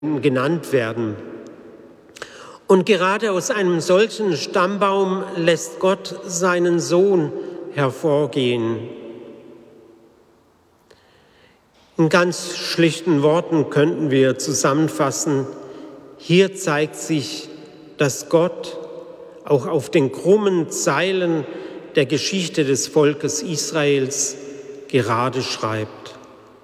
genannt werden. Und gerade aus einem solchen Stammbaum lässt Gott seinen Sohn hervorgehen. In ganz schlichten Worten könnten wir zusammenfassen: Hier zeigt sich, dass Gott auch auf den krummen Zeilen der Geschichte des Volkes Israels gerade schreibt.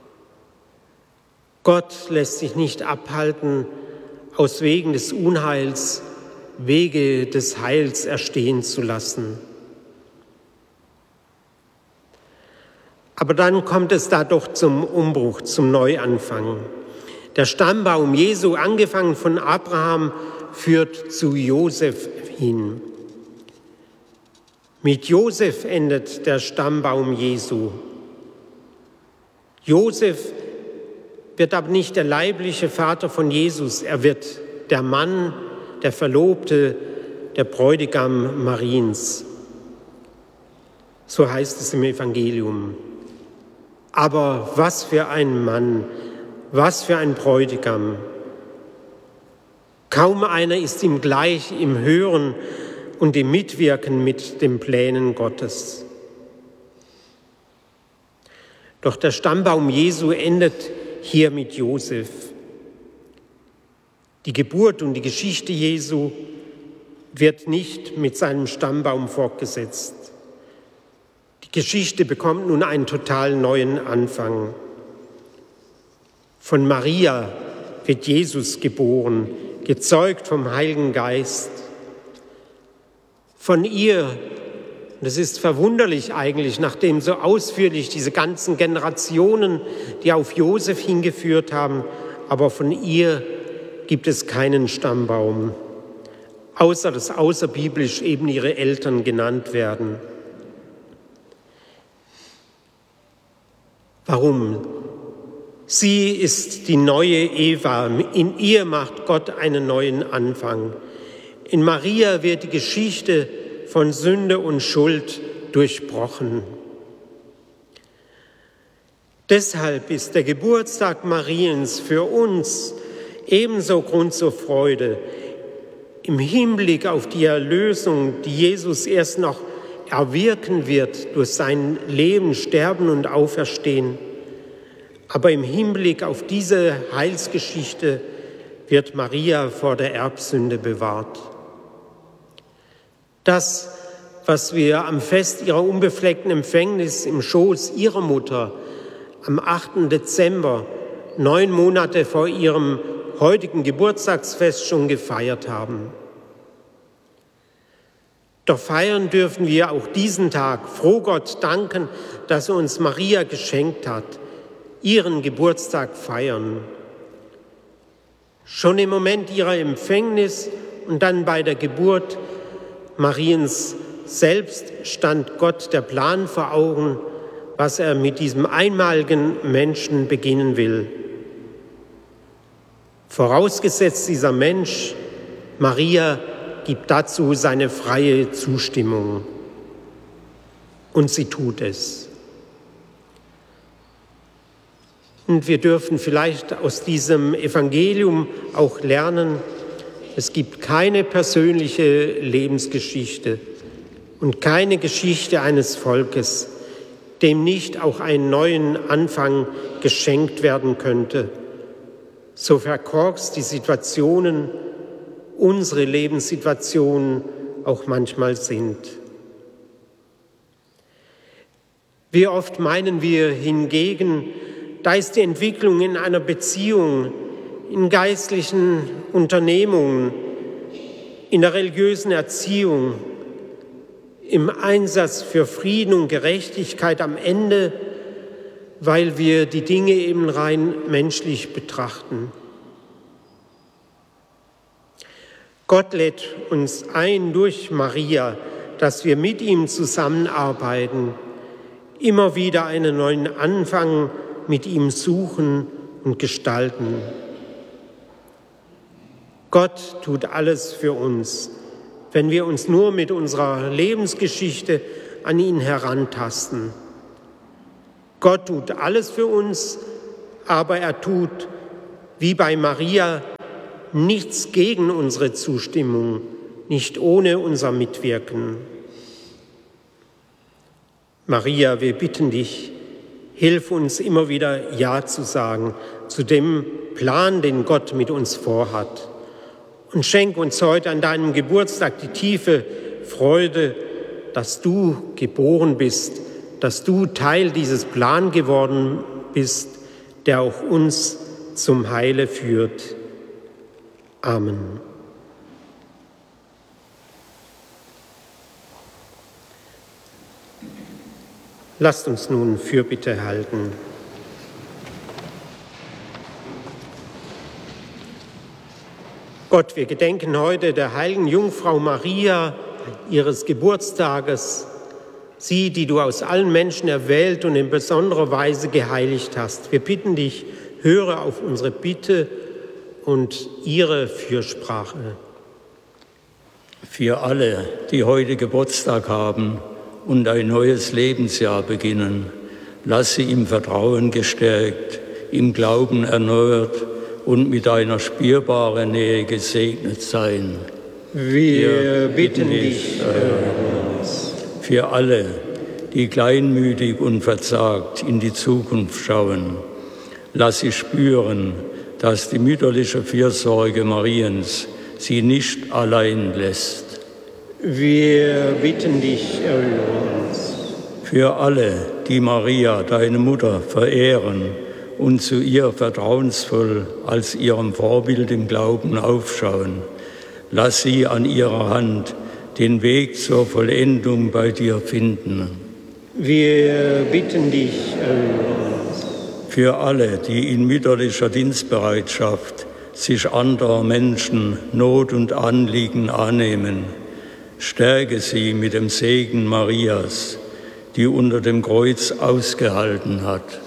Gott lässt sich nicht abhalten, aus Wegen des Unheils Wege des Heils erstehen zu lassen. Aber dann kommt es da doch zum Umbruch, zum Neuanfang. Der Stammbaum Jesu, angefangen von Abraham, führt zu Josef hin. Mit Josef endet der Stammbaum Jesu. Josef wird aber nicht der leibliche Vater von Jesus, er wird der Mann, der Verlobte, der Bräutigam Mariens. So heißt es im Evangelium. Aber was für ein Mann, was für ein Bräutigam. Kaum einer ist ihm gleich im Hören und im Mitwirken mit den Plänen Gottes. Doch der Stammbaum Jesu endet hier mit Josef. Die Geburt und die Geschichte Jesu wird nicht mit seinem Stammbaum fortgesetzt. Die Geschichte bekommt nun einen total neuen Anfang. Von Maria wird Jesus geboren, gezeugt vom Heiligen Geist. Von ihr, das ist verwunderlich eigentlich, nachdem so ausführlich diese ganzen Generationen, die auf Josef hingeführt haben, aber von ihr gibt es keinen Stammbaum, außer dass außerbiblisch eben ihre Eltern genannt werden. Warum? Sie ist die neue Eva. In ihr macht Gott einen neuen Anfang. In Maria wird die Geschichte von Sünde und Schuld durchbrochen. Deshalb ist der Geburtstag Mariens für uns ebenso Grund zur Freude. Im Hinblick auf die Erlösung, die Jesus erst noch erwirken wird durch sein Leben, Sterben und Auferstehen. Aber im Hinblick auf diese Heilsgeschichte wird Maria vor der Erbsünde bewahrt. Das, was wir am Fest ihrer unbefleckten Empfängnis im Schoß ihrer Mutter am 8. Dezember, 9 Monate vor ihrem heutigen Geburtstagsfest schon gefeiert haben. Doch feiern dürfen wir auch diesen Tag, froh Gott danken, dass er uns Maria geschenkt hat, ihren Geburtstag feiern. Schon im Moment ihrer Empfängnis und dann bei der Geburt Mariens selbst stand Gott der Plan vor Augen, was er mit diesem einmaligen Menschen beginnen will. Vorausgesetzt dieser Mensch, Maria, gibt dazu seine freie Zustimmung. Und sie tut es. Und wir dürfen vielleicht aus diesem Evangelium auch lernen, es gibt keine persönliche Lebensgeschichte und keine Geschichte eines Volkes, dem nicht auch einen neuen Anfang geschenkt werden könnte. So verkorkst die Situationen, unsere Lebenssituationen auch manchmal sind. Wie oft meinen wir hingegen, da ist die Entwicklung in einer Beziehung, in geistlichen Unternehmungen, in der religiösen Erziehung, im Einsatz für Frieden und Gerechtigkeit am Ende, weil wir die Dinge eben rein menschlich betrachten. Gott lädt uns ein durch Maria, dass wir mit ihm zusammenarbeiten, immer wieder einen neuen Anfang mit ihm suchen und gestalten. Gott tut alles für uns, wenn wir uns nur mit unserer Lebensgeschichte an ihn herantasten. Gott tut alles für uns, aber er tut wie bei Maria, nichts gegen unsere Zustimmung, nicht ohne unser Mitwirken. Maria, wir bitten dich, hilf uns immer wieder Ja zu sagen zu dem Plan, den Gott mit uns vorhat. Und schenk uns heute an deinem Geburtstag die tiefe Freude, dass du geboren bist, dass du Teil dieses Plans geworden bist, der auch uns zum Heile führt. Amen. Lasst uns nun Fürbitte halten. Gott, wir gedenken heute der heiligen Jungfrau Maria, ihres Geburtstages, sie, die du aus allen Menschen erwählt und in besonderer Weise geheiligt hast. Wir bitten dich, höre auf unsere Bitte und ihre Fürsprache. Für alle, die heute Geburtstag haben und ein neues Lebensjahr beginnen, lass sie im Vertrauen gestärkt, im Glauben erneuert und mit deiner spürbaren Nähe gesegnet sein. Wir bitten dich, höre uns. Für alle, die kleinmütig und verzagt in die Zukunft schauen, lass sie spüren, dass die mütterliche Fürsorge Mariens sie nicht allein lässt. Wir bitten dich, erhöre uns. Für alle, die Maria, deine Mutter, verehren und zu ihr vertrauensvoll als ihrem Vorbild im Glauben aufschauen, lass sie an ihrer Hand den Weg zur Vollendung bei dir finden. Wir bitten dich, erhöre uns. Für alle, die in mütterlicher Dienstbereitschaft sich anderer Menschen Not und Anliegen annehmen, stärke sie mit dem Segen Marias, die unter dem Kreuz ausgehalten hat.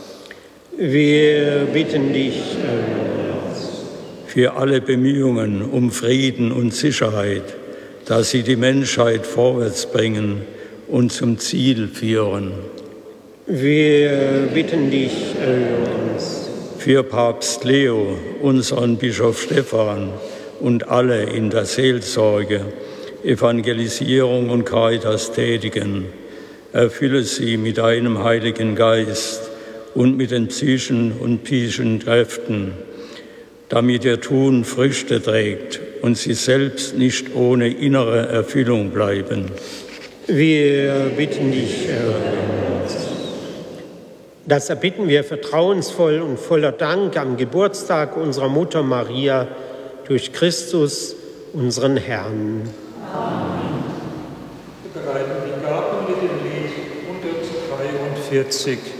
Wir bitten dich, erhöre uns. Für alle Bemühungen um Frieden und Sicherheit, dass sie die Menschheit vorwärts bringen und zum Ziel führen. Wir bitten dich, erhöre uns. Für Papst Leo, unseren Bischof Stephan und alle in der Seelsorge, Evangelisierung und Caritas tätigen, erfülle sie mit deinem Heiligen Geist und mit den psychischen und psychischen Kräften, damit ihr Tun Früchte trägt und sie selbst nicht ohne innere Erfüllung bleiben. Wir bitten dich, erhöre uns. Das erbitten wir vertrauensvoll und voller Dank am Geburtstag unserer Mutter Maria durch Christus, unseren Herrn. Amen. Wir bereiten die Gaben mit dem Lied 143.